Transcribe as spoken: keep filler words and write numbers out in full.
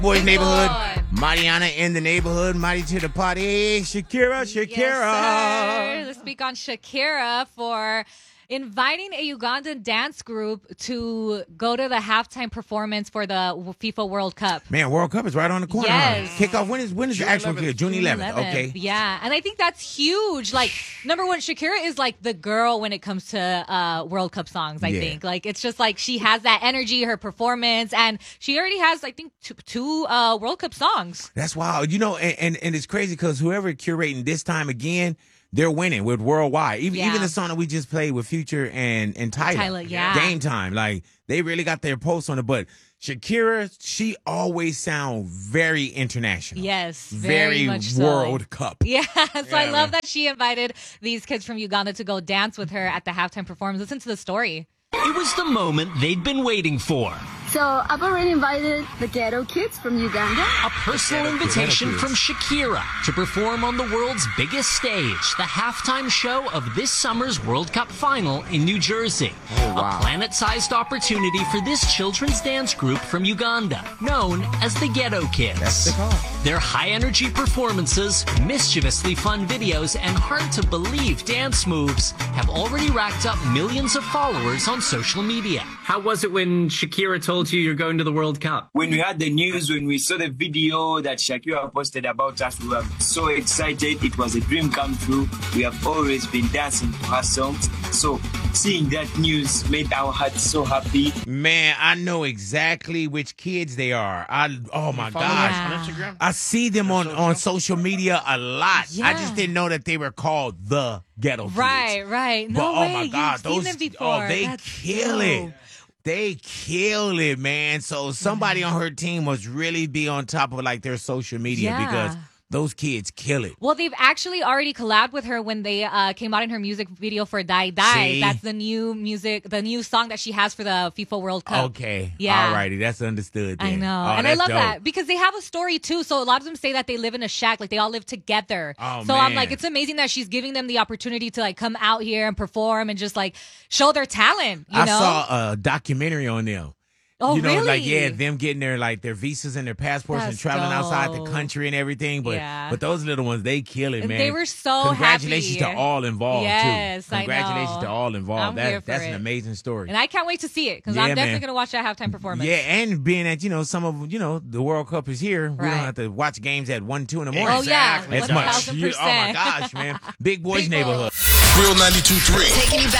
Boys Neighborhood. Boy. Mariana in the neighborhood. Mighty to the party. Shakira, Shakira. Yes, sir. Let's speak on Shakira for inviting a Ugandan dance group to go to the halftime performance for the FIFA World Cup. Man, World Cup is right on the corner. Yes. Huh? Kickoff. When is when is the actual kid? June eleventh. Okay. Yeah, and I think that's huge. Like, number one, Shakira is like the girl when it comes to uh, World Cup songs. I Yeah. think like it's just like she has that energy, her performance, and she already has I think two, two uh, World Cup songs. That's wild. You know, and and, and it's crazy because whoever curating this time again, they're winning with Worldwide. Even Yeah. even the song that we just played with Future and and Tyler. Tyler, yeah. Game Time. Like they really got their pulse on it. But Shakira, she always sound very international. Yes, very, Very much so. World Cup. Yeah, so I Yeah, love man. that she invited these kids from Uganda to go dance with her at the halftime performance. Listen to the story. It was the moment they'd been waiting for. So I've already invited the Ghetto Kids from Uganda. A personal Ghetto Kids. invitation Ghetto from Shakira to perform on the world's biggest stage, the halftime show of this summer's World Cup final in New Jersey. Oh, wow. A planet-sized opportunity for this children's dance group from Uganda, known as the Ghetto Kids. That's the call. Their high-energy performances, mischievously fun videos, and hard-to-believe dance moves have already racked up millions of followers on social media. How was it when Shakira told you you're going to the World Cup? When we had the news, when we saw the video that Shakira posted about us, we were so excited. It was a dream come true. We have always been dancing to her songs. So seeing that news made our hearts so happy. Man, I know exactly which kids they are. I oh my Follow gosh. us on Instagram. I see them on, on social media a lot. I Yeah. just didn't know that they were called the Ghetto Kids. Right, right. No But way. oh my God, You've those seen them before. oh they That's kill dope. it. They kill it, man. So somebody on her team must really be on top of like their social media Yeah. because those kids kill it. Well, they've actually already collabed with her when they uh, came out in her music video for Die Die. See? That's the new music, the new song that she has for the FIFA World Cup. Okay. Yeah. Alrighty. That's understood. I then. know. Oh, and I that's love dope. that because they have a story too. So a lot of them say that they live in a shack, like they all live together. Oh, so I'm man. like, it's amazing that she's giving them the opportunity to like come out here and perform and just like show their talent. You I know? saw a documentary on them. Oh, you know, really? like yeah, them getting their like their visas and their passports and That's traveling outside the dope. country and everything. But Yeah. but those little ones, they kill it, And man. they were so Congratulations happy. to all involved Yes, too. I Congratulations know. to all involved. I'm that here for that's it. an amazing story. And I can't wait to see it because Yeah, I'm definitely man. going to watch that halftime performance. Yeah, and being that you know some of you know the World Cup is here, we Right. don't have to watch games at one, two in the morning. Oh, yeah. As one much. thousand You- Oh my percent. gosh, man! Big boys Big neighborhood. boys. Real ninety-two point three. Taking you back